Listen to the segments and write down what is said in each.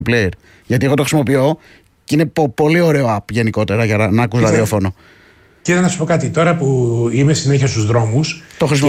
player. Γιατί εγώ το χρησιμοποιώ και είναι πολύ ωραίο app γενικότερα για να ακούς ραδιόφωνο. Κοίτα να σου πω κάτι, τώρα που είμαι συνέχεια στους δρόμους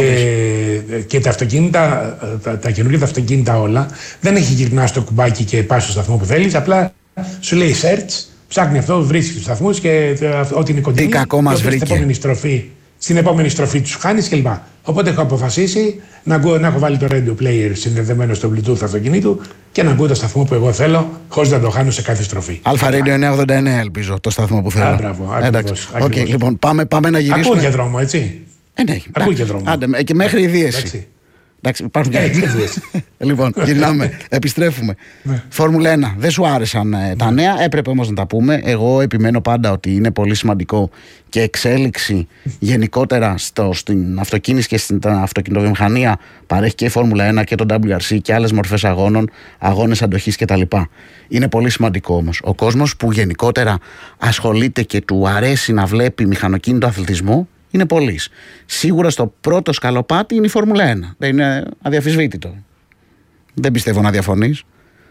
και τα αυτοκίνητα, τα καινούργια τα αυτοκίνητα όλα, δεν έχει γυρνά στο κουμπάκι και πας στο σταθμό που θέλεις, απλά σου λέει search, ψάχνει αυτό, βρίσκει τους σταθμούς και ό,τι είναι κοντινή. Τι κακό μας βρήκε. Στην επόμενη στροφή τους χάνεις κλπ. Οπότε έχω αποφασίσει να έχω βάλει το radio player συνδεδεμένο στο Bluetooth αυτοκινήτου και να ακούω το σταθμό που εγώ θέλω, χωρίς να το χάνω σε κάθε στροφή. Αλφα Radio 989, ελπίζω, το σταθμό που θέλω. Μπράβο, εντάξει. Okay, λοιπόν, πάμε να γυρίσουμε. Ακούω και δρόμο, έτσι. Ναι. Ακούω και δρόμο. Άντε, και μέχρι η Δίεση. Εντάξει, υπάρχουν και λοιπόν, γυρνάμε, επιστρέφουμε. Φόρμουλα 1. Δεν σου άρεσαν τα νέα, έπρεπε όμως να τα πούμε. Εγώ επιμένω πάντα ότι είναι πολύ σημαντικό και εξέλιξη γενικότερα στην αυτοκίνηση και στην αυτοκινητοβιομηχανία παρέχει και η Φόρμουλα 1 και το WRC και άλλες μορφές αγώνων, αγώνες αντοχής κτλ. Είναι πολύ σημαντικό όμως. Ο κόσμος που γενικότερα ασχολείται και του αρέσει να βλέπει μηχανοκίνητο αθλητισμό είναι πολλής. Σίγουρα στο πρώτο σκαλοπάτι είναι η Φόρμουλα 1. Δεν είναι αδιαφυσβήτητο. Δεν πιστεύω να διαφωνείς.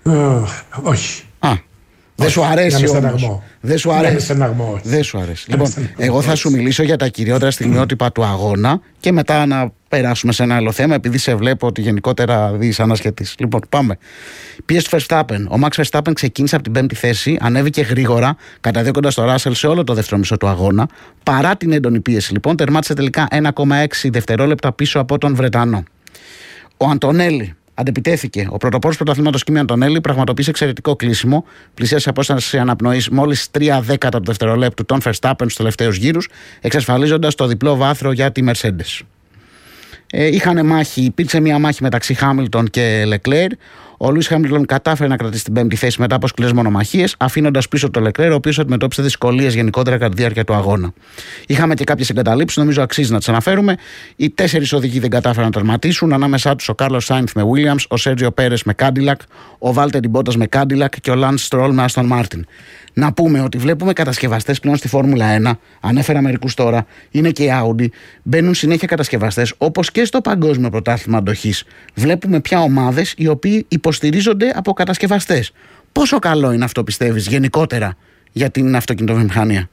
Όχι. Δεν σου αρέσει όμως. Δεν σου αρέσει. Δεν σου αρέσει. Λοιπόν, εγώ θα σου μιλήσω για τα κυριότερα στιγμιότυπα του αγώνα και μετά να περάσουμε σε ένα άλλο θέμα, επειδή σε βλέπω ότι γενικότερα δεις ανασχετής. Λοιπόν, πάμε. Πίεση του Verstappen. Ο Max Verstappen ξεκίνησε από την 5η θέση, ανέβηκε γρήγορα, καταδέκοντας το Russell σε όλο το δεύτερο μισό του αγώνα. Παρά την έντονη πίεση, λοιπόν, τερμάτισε τελικά 1,6 δευτερόλεπτα πίσω από τον Βρετανό. Ο Αντωνέλη αντεπιτέθηκε. Ο πρωτοπόρος πρωταθλήματος Κίμι Αντωνέλη πραγματοποίησε εξαιρετικό κλείσιμο. Πλησίασε απόσταση αναπνοής μόλις 3 δέκατα του δευτερολέπτου των Verstappen στους τελευταίους γύρους, εξασφαλίζοντας το διπλό βάθρο για τη Mercedes. Είχαν μάχη, υπήρξε μια μάχη μεταξύ Χάμιλτον και Λεκλέρ. Ο Λούις Χάμιλτον κατάφερε να κρατήσει την 5η θέση μετά από σκληρές μονομαχίες, αφήνοντας πίσω τον Λεκλέρ, ο οποίος αντιμετώπισε δυσκολίες γενικότερα κατά τη διάρκεια του αγώνα. Είχαμε και κάποιες εγκαταλείψεις, νομίζω αξίζει να τις αναφέρουμε. Οι 4 οδηγοί δεν κατάφεραν να τερματίσουν, ανάμεσά τους ο Κάρλος Σάινθ με Williams, ο Σέρτζιο Πέρες με Cadillac, ο Βάλτερ Μπότας με Cadillac και ο Lance Stroll με Aston Martin. Να πούμε ότι βλέπουμε κατασκευαστές πλέον στη Φόρμουλα 1, ανέφερα μερικούς τώρα, είναι και η Audi, μπαίνουν συνέχεια κατασκευαστές, όπως και στο Παγκόσμιο Πρωτάθλημα Αντοχής. Βλέπουμε πια ομάδες οι οποίοι υποστηρίζονται από κατασκευαστές. Πόσο καλό είναι αυτό, πιστεύεις, γενικότερα για την αυτοκινητοβιομηχανία?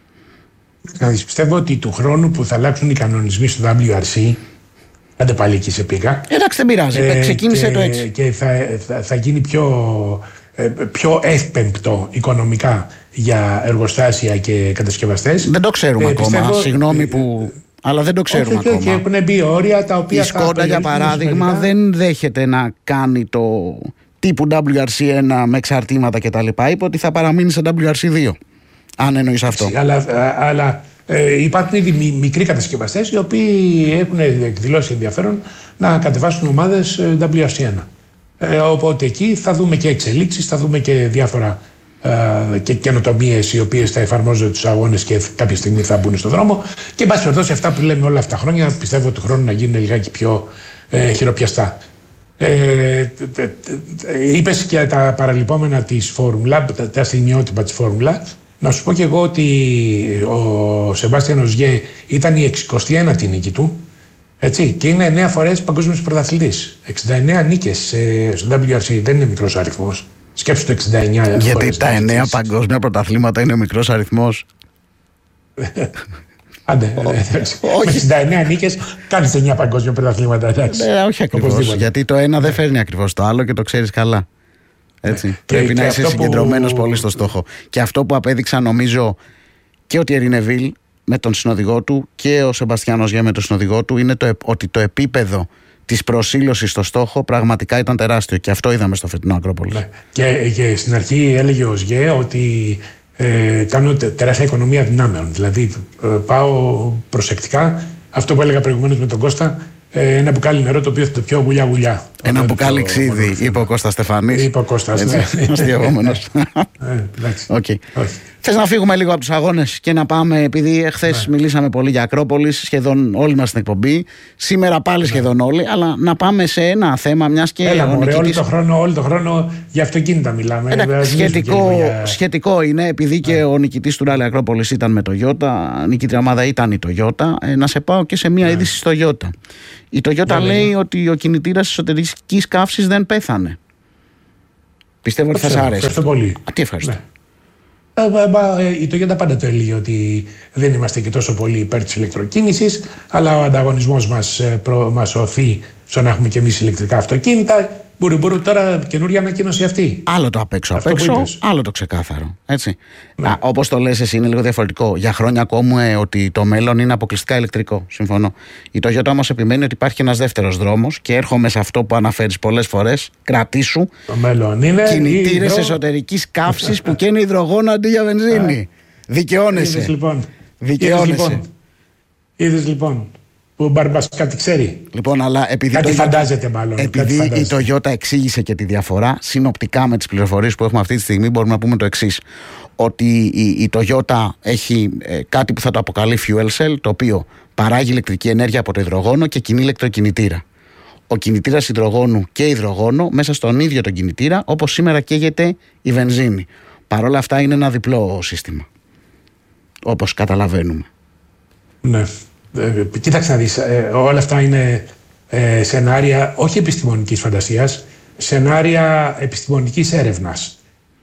Πιστεύω ότι του χρόνου που θα αλλάξουν οι κανονισμοί στο WRC, άντε πάλι εκεί σε πήγα. Εντάξει, δεν πειράζει, ξεκίνησε το έτσι. Και θα γίνει πιο εύπεμπτο οικονομικά για εργοστάσια και κατασκευαστές. Δεν το ξέρουμε ακόμα, συγγνώμη που... Αλλά δεν το ξέρουμε ακόμα. Και έχουν μπει όρια τα οποία... Η Σκόντα, για παράδειγμα, δεν δέχεται να κάνει το τύπου WRC1 με εξαρτήματα κτλ. Είπε ότι θα παραμείνει σε WRC2. Αν εννοείς αυτό. Αλλά υπάρχουν ήδη μικροί κατασκευαστές οι οποίοι έχουν εκδηλώσει ενδιαφέρον να κατεβάσουν ομάδες WRC1. Οπότε εκεί θα δούμε και εξελίξεις, θα δούμε και διάφορα και καινοτομίες οι οποίες θα εφαρμόζονται τους αγώνες και κάποια στιγμή θα μπουν στον δρόμο. Και εν πάση περιπτώσει, αυτά που λέμε όλα αυτά τα χρόνια πιστεύω του χρόνου να γίνουν λιγάκι πιο χειροπιαστά. Είπες και τα παραλυπόμενα της Φόρμουλα, τα στιγμιότυπα της Φόρμουλα. Να σου πω και εγώ ότι ο Σεμπάστιαν Οζιέ ήταν η 69η νίκη του. Έτσι, και είναι 9 φορές παγκόσμιος πρωταθλητής. 69 νίκες στο WRC, δεν είναι μικρός αριθμός. Σκέψου το 69. Γιατί τα 9 παγκόσμια πρωταθλήματα είναι μικρός αριθμός. Άντε, όχι. 69 νίκες, κάνεις 9 παγκόσμια πρωταθλήματα, εντάξει. Όχι ακριβώς, γιατί το ένα δεν φέρνει ακριβώς το άλλο και το ξέρεις καλά. Έτσι. Πρέπει να είσαι συγκεντρωμένος πολύ στο στόχο. Και αυτό που απέδειξαν, νομίζω, και ο Τιέρι Νεβίλ με τον συνοδηγό του και ο Σεμπαστιάν Οζιέ με τον συνοδηγό του, είναι ότι το επίπεδο της προσήλωσης στο στόχο πραγματικά ήταν τεράστιο. Και αυτό είδαμε στο φετινό Ακρόπολης. Ναι. Και στην αρχή έλεγε ο Οζιέ ότι κάνω τεράστια οικονομία δυνάμεων. Δηλαδή πάω προσεκτικά. Αυτό που έλεγα προηγουμένως με τον Κώστα, ένα μπουκάλι νερό το οποίο θα το πιω γουλιά-γουλιά. Ένα μπουκάλι ξύδι, είπε ο Κώστας Στεφανής. Είπε ο Κώστας, ναι. Αστειευόμενος. Θες να φύγουμε λίγο από τους αγώνες και να πάμε, επειδή εχθές μιλήσαμε πολύ για Ακρόπολης, σχεδόν όλοι μας στην εκπομπή, σήμερα πάλι σχεδόν όλοι, αλλά να πάμε σε ένα θέμα, μιας και ο νικητής... όλο το χρόνο για αυτοκίνητα μιλάμε. Σχετικό είναι, επειδή και ο νικητής του Ράλι Ακρόπολης ήταν με το Toyota, νικήτρια ομάδα ήταν η Toyota, να σε πάω και σε μια είδηση στο Toyota. Η Toyota λέει ότι ο κινητήρας εσωτερικής καύσης δεν πέθανε. Πιστεύω ότι θα σας αρέσει. Ευχαριστώ πολύ. Τι ευχαριστώ. Ναι. Η Toyota πάντα το έλεγε ότι δεν είμαστε και τόσο πολύ υπέρ της ηλεκτροκίνησης, αλλά ο ανταγωνισμός μας οθεί στο να έχουμε και εμείς ηλεκτρικά αυτοκίνητα. Μπορούμε τώρα καινούργια ανακοίνωση αυτή. Άλλο το απ' έξω, άλλο το ξεκάθαρο. Έτσι. Ναι. Όπως το λες εσύ, είναι λίγο διαφορετικό. Για χρόνια ακούμε ότι το μέλλον είναι αποκλειστικά ηλεκτρικό. Συμφωνώ. Η Toyota όμως επιμένει ότι υπάρχει ένας δεύτερος δρόμος και έρχομαι σε αυτό που αναφέρεις πολλές φορές. Κρατήσου. Το μέλλον είναι. Κινητήρες εσωτερικής καύσης που καίνε υδρογόνο αντί για βενζίνη. Δικαιώνεσαι. Είδες λοιπόν. Που ο Μπαρμπάς κάτι ξέρει. Λοιπόν, αλλά επειδή κάτι φαντάζεται μάλλον. Επειδή η Toyota εξήγησε και τη διαφορά, συνοπτικά με τις πληροφορίες που έχουμε αυτή τη στιγμή μπορούμε να πούμε το εξής. Ότι η Toyota έχει κάτι που θα το αποκαλεί fuel cell, το οποίο παράγει ηλεκτρική ενέργεια από το υδρογόνο και κινεί ηλεκτροκινητήρα. Ο κινητήρας υδρογόνου και υδρογόνο μέσα στον ίδιο τον κινητήρα, όπως σήμερα καίγεται η βενζίνη. Παρ' όλα αυτά είναι ένα διπλό σύστημα, όπως καταλαβαίνουμε. Ναι. Κοίταξε να δεις, όλα αυτά είναι σενάρια όχι επιστημονικής φαντασίας, σενάρια επιστημονικής έρευνας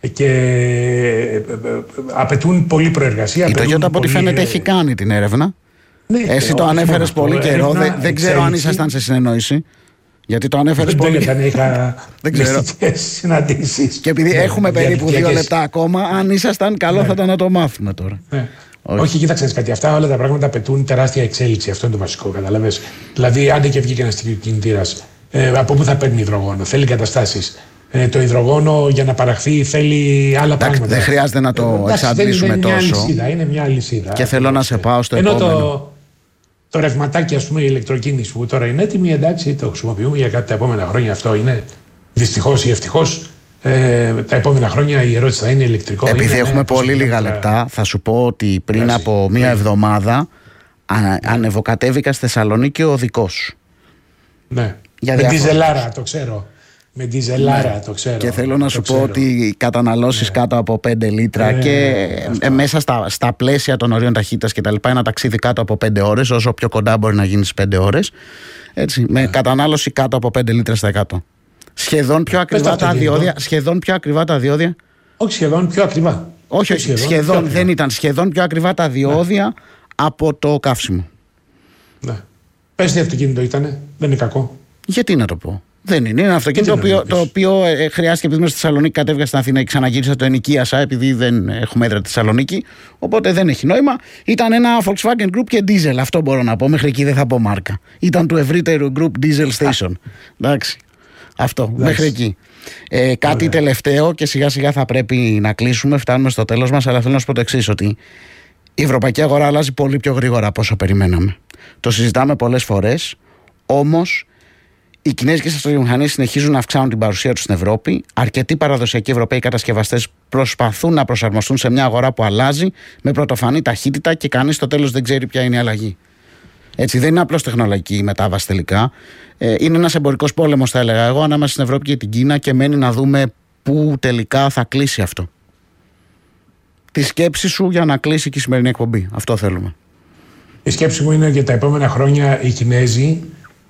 και απαιτούν πολλή προεργασία. Η Toyota από ό,τι φαίνεται έχει κάνει την έρευνα. Ναι, εσύ το ανέφερες πολύ καιρό, δεν ξέρω αν ήσασταν σε συνεννόηση. Γιατί το ανέφερες πολύ. Δεν είχα μυστικές συναντήσεις. Και επειδή έχουμε περίπου 2 λεπτά ακόμα, αν ήσασταν, καλό θα ήταν να το μάθουμε τώρα. Όχι, κοίταξε κάτι. Αυτά όλα τα πράγματα απαιτούν τεράστια εξέλιξη. Αυτό είναι το βασικό, καταλαβες. Δηλαδή, άντε και βγήκε ένας κινητήρας, από πού θα παίρνει υδρογόνο. Θέλει καταστάσεις. Το υδρογόνο για να παραχθεί θέλει άλλα πράγματα. Δεν χρειάζεται να το εξαντλήσουμε τόσο. Είναι μια αλυσίδα. Και θέλω να σε πάω στο επόμενο. Το ρευματάκι, ας πούμε, η ηλεκτροκίνηση που τώρα είναι έτοιμη, εντάξει, το χρησιμοποιούμε για κάτι τα επόμενα χρόνια. Αυτό είναι δυστυχώς ή ευτυχώς. Τα επόμενα χρόνια η ερώτηση θα είναι ηλεκτρικό. Επειδή έχουμε πολύ λίγα λεπτά, θα σου πω ότι πριν από μία εβδομάδα ανεβοκατέβηκα στη Θεσσαλονίκη οδικός. Ναι. Με διζελάρα, το ξέρω. Με διζελάρα, το ξέρω. Και θέλω να σου πω ότι οι καταναλώσεις κάτω από 5 λίτρα και μέσα στα πλαίσια των ορίων ταχύτητας και τα λοιπά, ένα ταξίδι κάτω από 5 ώρες, όσο πιο κοντά μπορεί να γίνει στις 5 ώρες, έτσι, με κατανάλωση κάτω από 5 λίτρα στα 100. Σχεδόν πιο ακριβά τα διόδια. Όχι, σχεδόν πιο ακριβά. Όχι, σχεδόν δεν ήταν. Σχεδόν πιο ακριβά τα διόδια από το καύσιμο. Ναι. Πες τι αυτοκίνητο ήτανε, δεν είναι κακό. Γιατί να το πω. Δεν είναι. Είναι ένα αυτοκίνητο το οποίο χρειάστηκε, επειδή είμαι στη Θεσσαλονίκη, κατέβηκα στην Αθήνα και ξαναγύρισα, το ενοικίασα επειδή δεν έχουμε έδρα στη Θεσσαλονίκη. Οπότε δεν έχει νόημα. Ήταν ένα Volkswagen Group και diesel. Αυτό μπορώ να πω. Μέχρι εκεί δεν θα πω μάρκα. Ήταν του ευρύτερου Group Diesel Station. Εντάξει. Αυτό, μέχρι εκεί. Κάτι τελευταίο και σιγά σιγά θα πρέπει να κλείσουμε. Φτάνουμε στο τέλος μας. Αλλά θέλω να σου πω το εξής, ότι η ευρωπαϊκή αγορά αλλάζει πολύ πιο γρήγορα από όσο περιμέναμε. Το συζητάμε πολλές φορές. Όμως οι κινέζικες αυτοκινητοβιομηχανίες συνεχίζουν να αυξάνουν την παρουσία τους στην Ευρώπη. Αρκετοί παραδοσιακοί ευρωπαίοι κατασκευαστές προσπαθούν να προσαρμοστούν σε μια αγορά που αλλάζει με πρωτοφανή ταχύτητα και κανείς στο τέλος δεν ξέρει ποια είναι η αλλαγή. Έτσι, δεν είναι απλώς τεχνολογική η μετάβαση τελικά. Είναι ένας εμπορικός πόλεμος, θα έλεγα εγώ, ανάμεσα στην Ευρώπη και την Κίνα και μένει να δούμε πού τελικά θα κλείσει αυτό. Τη σκέψη σου για να κλείσει και η σημερινή εκπομπή. Αυτό θέλουμε. Η σκέψη μου είναι ότι για τα επόμενα χρόνια οι Κινέζοι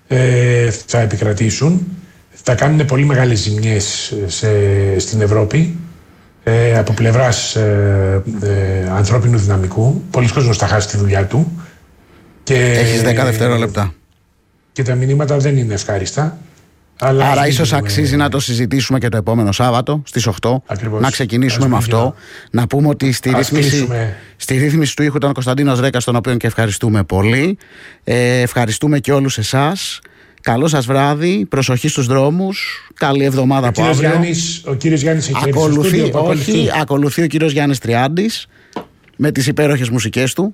θα επικρατήσουν. Θα κάνουν πολύ μεγάλες ζημιές στην Ευρώπη από πλευράς ανθρώπινου δυναμικού. Πολλοί κόσμος θα χάσει τη δουλειά του. Έχεις 10 δευτερόλεπτα. Και τα μηνύματα δεν είναι ευχάριστα. Άρα ίσως αξίζει να το συζητήσουμε και το επόμενο Σάββατο στις 8. Ακριβώς. Να ξεκινήσουμε με αυτό. Να πούμε ότι στη ρύθμιση του ήχου ήταν ο Κωνσταντίνος Ρέκας, τον οποίο και ευχαριστούμε πολύ. Ευχαριστούμε και όλους εσάς. Καλό σας βράδυ, προσοχή στους δρόμους. Καλή εβδομάδα από αύριο. Ο κύριος Γιάννης έχει έρθει στο στούντιο. Ακολουθεί ο κύριος Γιάννης Τριάντης με τις υπέροχες μουσικές του.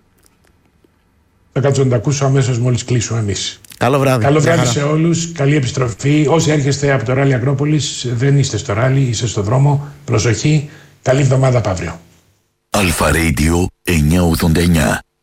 Θα κάτσω να τα ακούσω αμέσως μόλις κλείσουμε εμείς. Καλό βράδυ. Καλό βράδυ σε όλους. Καλή επιστροφή. Όσοι έρχεστε από το ράλι Ακρόπολης, δεν είστε στο ράλι, είστε στο δρόμο. Προσοχή. Καλή εβδομάδα από αύριο. Αλφα Radio 989.